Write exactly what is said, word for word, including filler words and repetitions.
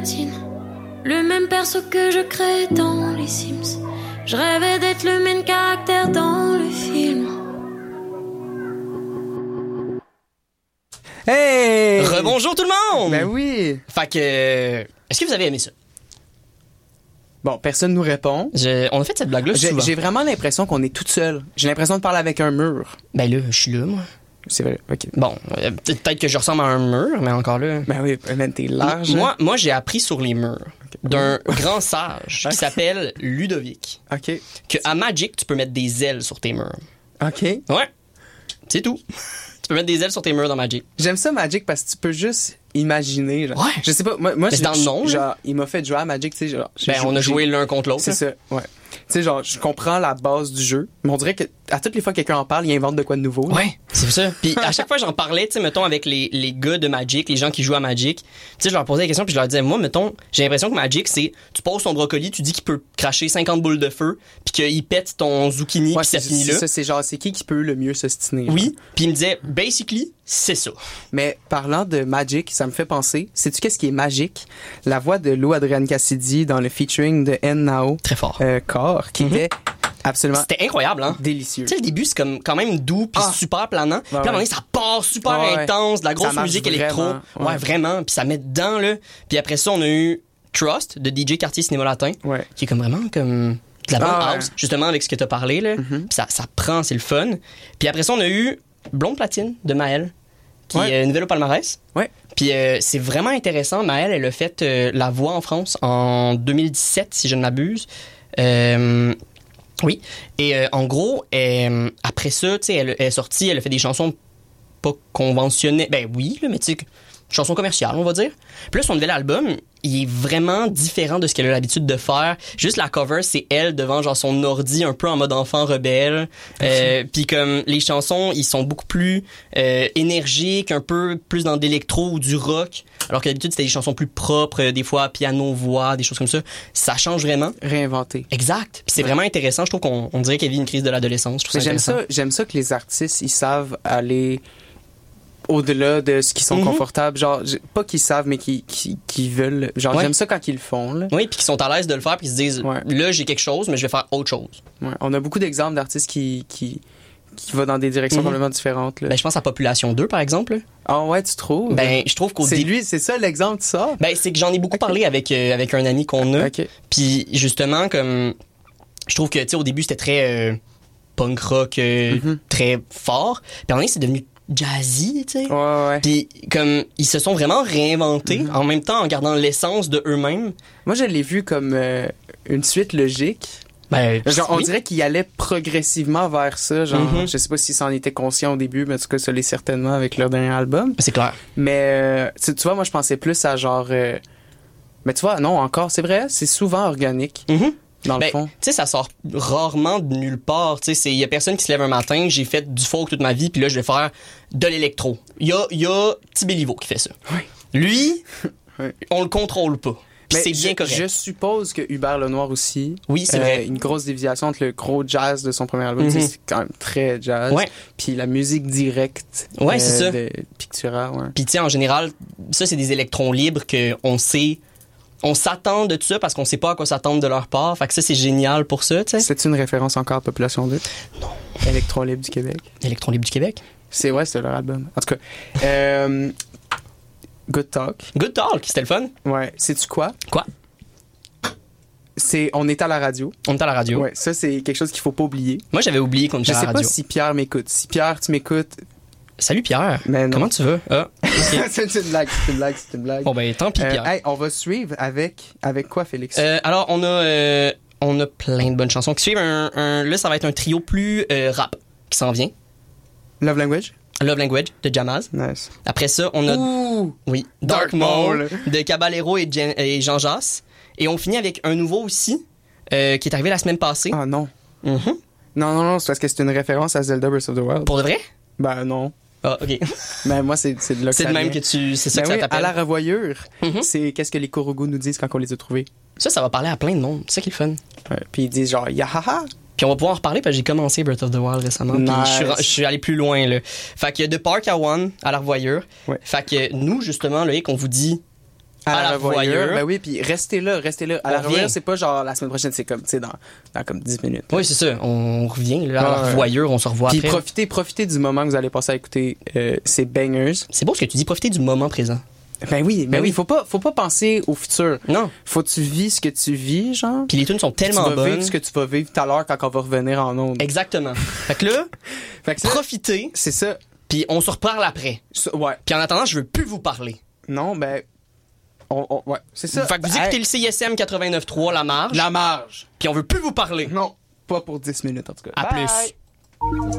platine. Le même perso que je crée dans les Sims. Je rêvais d'être le main caractère dans le film. Hey! Rebonjour tout le monde! Ben oui! Fait que... Est-ce que vous avez aimé ça? Bon, personne nous répond. Je, on a fait cette blague-là J'ai, souvent. j'ai vraiment l'impression qu'on est toute seule. J'ai l'impression de parler avec un mur. Ben là, je suis là, moi. C'est vrai, ok. Bon, euh, peut-être que je ressemble à un mur, mais encore là... Ben oui, man, t'es large. Moi, moi j'ai appris sur les murs d'un grand sage qui s'appelle Ludovic. OK. Que à Magic, tu peux mettre des ailes sur tes murs. OK. Ouais. C'est tout. Tu peux mettre des ailes sur tes murs dans Magic. J'aime ça, Magic, parce que tu peux juste imaginer. Genre. Ouais. Je sais pas, moi, moi Mais c'est dans le nom, genre, là. il m'a fait jouer à Magic, tu sais, genre. Ben, j'ai- on a j'ai- joué l'un contre l'autre. C'est là. ça, ouais. Tu sais, genre, je comprends la base du jeu, mais on dirait que à toutes les fois que quelqu'un en parle, il invente de quoi de nouveau. là. Ouais, c'est ça. Puis à chaque fois, j'en parlais, tu sais, mettons, avec les, les gars de Magic, les gens qui jouent à Magic. Tu sais, je leur posais des questions, puis je leur disais, moi, mettons, j'ai l'impression que Magic, c'est, tu poses ton brocoli, tu dis qu'il peut cracher cinquante boules de feu, puis qu'il pète ton zucchini, Ouais, puis ça c'est, finit c'est là. ça, c'est genre, c'est qui qui peut le mieux s'ostiner. Oui. Puis il me disait, basically, c'est ça. Mais parlant de Magic, ça me fait penser, sais-tu qu'est-ce qui est magique? La voix de Lou Adrienne Cassidy dans le featuring de N Nao Très fort. euh, Core, qui Mhm. était absolument C'était incroyable, hein? délicieux. Tu sais, le début, c'est comme quand même doux puis Ah. super planant. Puis à un moment donné, ça part super Ouais, ouais. intense, de la Ça grosse marche musique électro. vraiment, Ouais. ouais. vraiment. Puis ça met dedans, là. Puis après ça, on a eu Trust de D J Cartier Cinéma Latin, Ouais. qui est comme vraiment comme de la bonne Ah, ouais. house, justement avec ce que t'as parlé, là. Mhm. Puis ça, ça prend, c'est le fun. Puis après ça, on a eu Blonde Platine de Maëlle, qui Ouais. est nouvelle au palmarès. Ouais. Puis euh, c'est vraiment intéressant. Maëlle, elle a fait euh, la voix en France en deux mille dix-sept, si je ne m'abuse. Euh, oui. Et euh, en gros, euh, après ça, tu sais, elle, elle est sortie, elle a fait des chansons pas conventionnelles. Ben oui, là, mais tu sais, chanson commerciale, on va dire. Puis là, son nouvel album, il est vraiment différent de ce qu'elle a l'habitude de faire. Juste la cover, c'est elle devant genre son ordi, un peu en mode enfant rebelle. Euh, puis comme les chansons, ils sont beaucoup plus euh, énergiques, un peu plus dans de l'électro ou du rock. Alors que d'habitude, c'était des chansons plus propres, des fois piano-voix, des choses comme ça. Ça change vraiment. Réinventé. Exact. Puis c'est vraiment intéressant. Je trouve qu'on on dirait qu'elle vit une crise de l'adolescence. Je trouve Mais ça j'aime intéressant. ça, j'aime ça que les artistes, ils savent aller au-delà de ce qu'ils sont Mhm. confortables. Genre, j'ai- pas qu'ils savent, mais qu'ils, qu'ils, qu'ils veulent. Genre, Ouais. j'aime ça quand ils le font, là. Oui, puis qui sont à l'aise de le faire, puis qui se disent, Ouais. là, j'ai quelque chose, mais je vais faire autre chose. Ouais. On a beaucoup d'exemples d'artistes qui, qui, qui vont dans des directions Mhm. complètement différentes, là. Ben, je pense à Population deux, par exemple. là. Ah ouais, tu trouves? Ben, je trouve qu'au c'est début... lui, c'est ça l'exemple de ça? Ben, c'est que j'en ai beaucoup parlé avec, euh, avec un ami qu'on a. Ok. Puis, justement, comme... Je trouve que, tu sais, au début, c'était très euh, punk rock, euh, Mhm. très fort. Puis, à un moment donné, c'est devenu jazzy, tu sais. Ouais, ouais. Puis, comme, ils se sont vraiment réinventés, Mhm. en même temps, en gardant l'essence de eux-mêmes. Moi, je l'ai vu comme euh, une suite logique. Ben, Genre, on oui. dirait qu'il allait progressivement vers ça. Genre, Mhm. je sais pas s'ils s'en étaient conscients au début, mais en tout cas, ça l'est certainement avec leur dernier album. C'est clair. Mais, euh, tu, tu vois, moi, je pensais plus à genre... euh, mais tu vois, non, encore, c'est vrai, c'est souvent organique, Mhm. dans Ben, le fond. tu sais, ça sort rarement de nulle part. Tu sais, il y a personne qui se lève un matin, j'ai fait du folk toute ma vie, puis là, je vais faire de l'électro. Il y a, y a Petit Béliveau qui fait ça. Oui. Lui, Oui. on le contrôle pas. Puis Mais c'est bien je, correct. Je suppose que Hubert Lenoir aussi. Oui, c'est euh, vrai. Une grosse déviation entre le gros jazz de son premier album, Mhm. tu sais, c'est quand même très jazz. Ouais. Puis la musique directe. Ouais, c'est ça. De Pictura, ouais. Puis tu sais, en général, ça, c'est des électrons libres qu'on sait... On s'attend de ça parce qu'on sait pas à quoi s'attendre de leur part. Fait que ça, c'est génial pour ça, tu sais. C'est une référence encore à Population deux? Non. Électron Libre du Québec. Électrons libres du Québec. C'est, ouais, c'est leur album. En tout cas, euh, Good Talk. Good talk, c'était le fun. Ouais. Sais-tu quoi? Quoi? C'est, on est à la radio. On est à la radio. Ouais, ça, c'est quelque chose qu'il faut pas oublier. Moi, j'avais oublié qu'on était Je à la sais pas radio. si Pierre m'écoute. Si Pierre, tu m'écoutes, Salut Pierre. mais non. Comment tu vas? Ah, ok. c'est une blague, c'est une blague, c'est une blague. Bon, ben, tant pis, Euh, Pierre. hey, on va suivre avec, avec quoi, Félix? Euh, alors, on a, euh, on a plein de bonnes chansons qui suivent. Un, un- là, ça va être un trio plus euh, rap qui s'en vient. Love Language? Love Language de Jamaz. Nice. Après ça, on a Ouh! oui, Dark Dark Mole. Mole de Caballero et, Jen- et Jean Jass. Et on finit avec un nouveau aussi euh, qui est arrivé la semaine passée. Ah non. Mhm. Non, non, non, c'est parce que c'est une référence à Zelda Breath of the Wild. Pour de vrai? Ben non. Ah, ok. Ben moi, c'est, c'est de là que C'est ça de même vient. que tu. C'est ça Ben que oui, ça à t'appelle. la revoyure, Mhm. c'est qu'est-ce que les Korogu nous disent quand on les a trouvés. Ça, ça va parler à plein de monde. C'est ça qui est le fun. Ouais. Puis ils disent genre, yahaha! Puis on va pouvoir en reparler parce que j'ai commencé Breath of the Wild récemment. Puis Nice. je suis, je suis allé plus loin, là. Fait que de Park à One à la revoyure. Ouais. Fait que nous, justement, Loïc, on vous dit À, à la, la revoyure. revoyure. Ben oui, puis restez là, restez là. À On la revoyure, revient. c'est pas genre la semaine prochaine, c'est comme, tu sais, dans, dans comme dix minutes. Oui, c'est ça. On revient là, à Ouais, la ouais. revoyure, on se revoit Puis après. profitez, profitez du moment que vous allez passer à écouter euh, ces bangers. C'est beau ce que tu dis, profiter du moment présent. Ben oui, ben Ben oui, oui. faut pas, faut pas penser au futur. Non. Faut que tu vis ce que tu vis, genre. Puis les tunes sont tellement tu vas bonnes. vivre ce que tu vas vivre tout à l'heure quand on va revenir en ondes. Exactement. Fait que là, Fait que ça, profitez, c'est ça. puis on se reparle après. Ça, Ouais. Puis en attendant, je veux plus vous parler. Non, ben, on, on- ouais, c'est ça. Fait que vous Ben, écoutez hey, le C I S M quatre-vingt-neuf trois, la marge, la marge. puis on veut plus vous parler. Non, pas pour dix minutes en tout cas. À Bye. plus.